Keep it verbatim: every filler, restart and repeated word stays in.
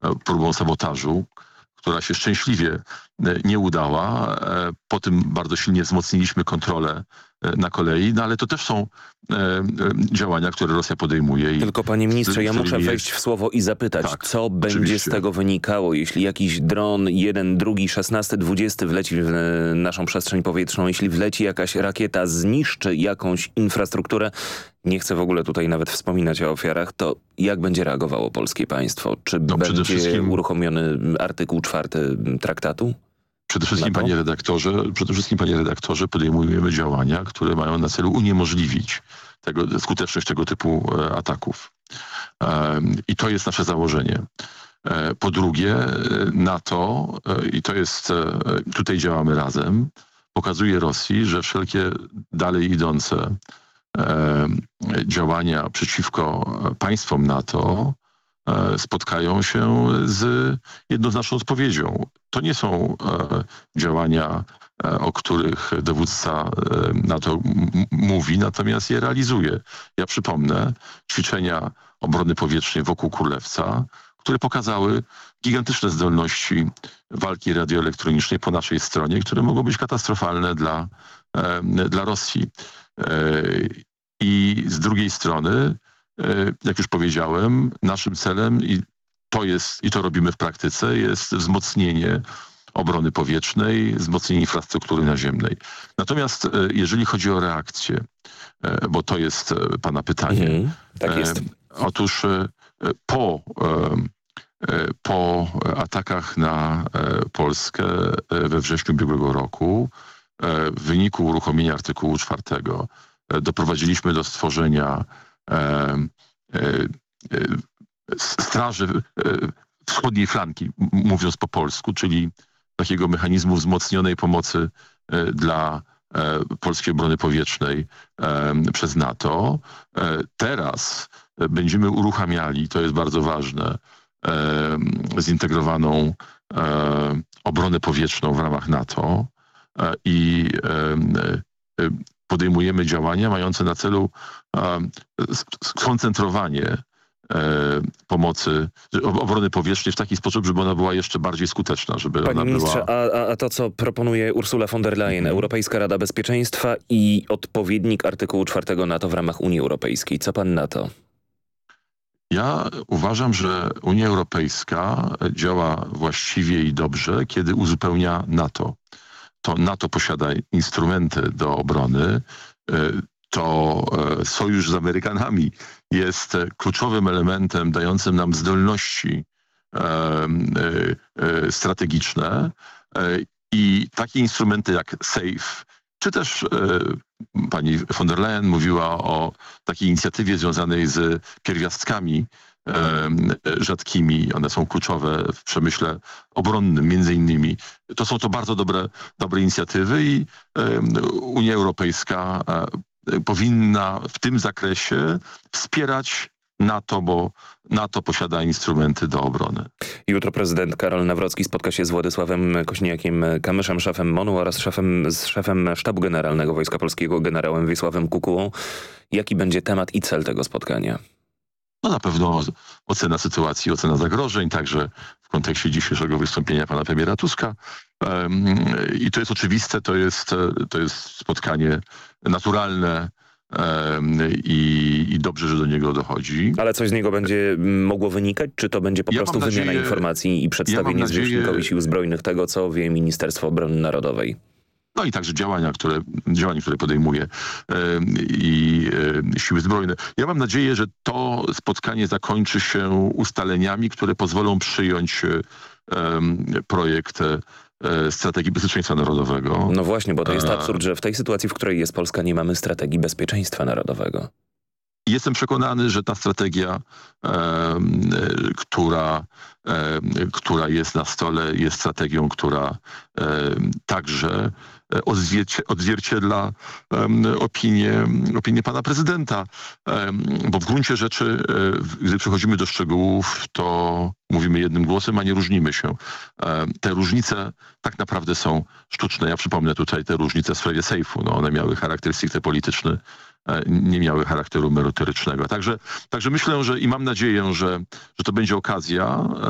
próbą sabotażu, która się szczęśliwie nie udała. Po tym bardzo silnie wzmocniliśmy kontrolę na kolei, no ale to też są e, działania, które Rosja podejmuje. Tylko panie ministrze, ja muszę wejść jest... w słowo i zapytać, tak, co będzie oczywiście. z tego wynikało, jeśli jakiś dron, jeden, drugi, szesnasty, dwudziesty wleci w naszą przestrzeń powietrzną, jeśli wleci jakaś rakieta, zniszczy jakąś infrastrukturę, nie chcę w ogóle tutaj nawet wspominać o ofiarach, to jak będzie reagowało polskie państwo? Czy no, będzie wszystkim... uruchomiony artykuł czwarty traktatu? Przede wszystkim, panie redaktorze, przede wszystkim, panie redaktorze, podejmujemy działania, które mają na celu uniemożliwić tego, skuteczność tego typu e, ataków. E, I to jest nasze założenie. E, po drugie, NATO, e, i to jest, e, tutaj działamy razem, pokazuje Rosji, że wszelkie dalej idące e, działania przeciwko państwom NATO spotkają się z jednoznaczną odpowiedzią. To nie są e, działania, e, o których dowódca e, NATO m- mówi, natomiast je realizuje. Ja przypomnę ćwiczenia obrony powietrznej wokół Królewca, które pokazały gigantyczne zdolności walki radioelektronicznej po naszej stronie, które mogą być katastrofalne dla, e, dla Rosji. E, I z drugiej strony, jak już powiedziałem, naszym celem, i to jest, i to robimy w praktyce, jest wzmocnienie obrony powietrznej, wzmocnienie infrastruktury naziemnej. Natomiast jeżeli chodzi o reakcję, bo to jest pana pytanie. Mhm, tak jest. Otóż po, po atakach na Polskę we wrześniu ubiegłego roku, w wyniku uruchomienia artykułu czwartego doprowadziliśmy do stworzenia E, e, e, Straży e, Wschodniej Flanki, mówiąc po polsku, czyli takiego mechanizmu wzmocnionej pomocy e, dla e, polskiej obrony powietrznej e, przez NATO. E, teraz będziemy uruchamiali, to jest bardzo ważne, e, zintegrowaną e, obronę powietrzną w ramach NATO e, i e, e, podejmujemy działania mające na celu e, skoncentrowanie e, pomocy, obrony powietrznej w taki sposób, żeby ona była jeszcze bardziej skuteczna. Żeby Panie ona ministrze, była... a, a to, co proponuje Ursula von der Leyen, hmm. Europejska Rada Bezpieczeństwa i odpowiednik artykułu czwartego NATO w ramach Unii Europejskiej. Co pan na to? Ja uważam, że Unia Europejska działa właściwie i dobrze, kiedy uzupełnia NATO. To NATO posiada instrumenty do obrony, to sojusz z Amerykanami jest kluczowym elementem dającym nam zdolności strategiczne i takie instrumenty jak SAFE, czy też pani von der Leyen mówiła o takiej inicjatywie związanej z pierwiastkami rzadkimi, one są kluczowe w przemyśle obronnym między innymi. To są to bardzo dobre, dobre inicjatywy i Unia Europejska powinna w tym zakresie wspierać NATO, bo NATO posiada instrumenty do obrony. Jutro prezydent Karol Nawrocki spotka się z Władysławem Kośniakiem-Kamyszem, szefem MON-u oraz szefem, z szefem Sztabu Generalnego Wojska Polskiego, generałem Wiesławem Kukułą. Jaki będzie temat i cel tego spotkania? No na pewno ocena sytuacji, ocena zagrożeń, także w kontekście dzisiejszego wystąpienia pana premiera Tuska. Um, I to jest oczywiste, to jest, to jest spotkanie naturalne um, i, i dobrze, że do niego dochodzi. Ale coś z niego będzie mogło wynikać? Czy to będzie po ja prostu wymiana nadzieję, informacji i przedstawienie ja zwierzchnikowi Sił Zbrojnych tego, co wie Ministerstwo Obrony Narodowej? No i także działania, które, działania, które podejmuje e, i e, Siły Zbrojne. Ja mam nadzieję, że to spotkanie zakończy się ustaleniami, które pozwolą przyjąć e, projekt e, strategii bezpieczeństwa narodowego. No właśnie, bo to jest absurd, że w tej sytuacji, w której jest Polska, nie mamy strategii bezpieczeństwa narodowego. Jestem przekonany, że ta strategia, e, która, e, która jest na stole, jest strategią, która e, także odzwierci- odzwierciedla e, opinię, opinię pana prezydenta. E, bo w gruncie rzeczy, e, gdy przechodzimy do szczegółów, to mówimy jednym głosem, a nie różnimy się. E, te różnice tak naprawdę są sztuczne. Ja przypomnę tutaj te różnice w sprawie sejfu. No, one miały charakter stricte polityczny, nie miały charakteru merytorycznego. Także, także myślę, że i mam nadzieję, że, że to będzie okazja